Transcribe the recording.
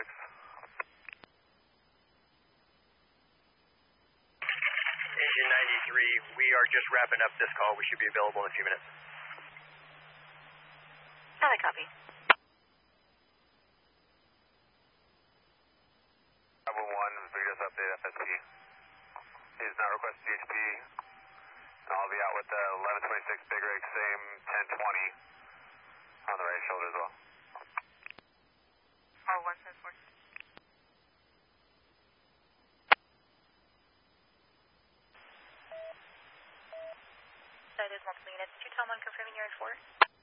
Engine 93, we are just wrapping up this call. We should be available in a few minutes. Got a copy. Bravo 1, Vegas update FSP. He's not requesting GHP. I'll be out with the 1126 big rig, same 1020 on the right shoulder as well. Oh, 174. That is multiple units. 2 Tom 1 confirming you're in 4.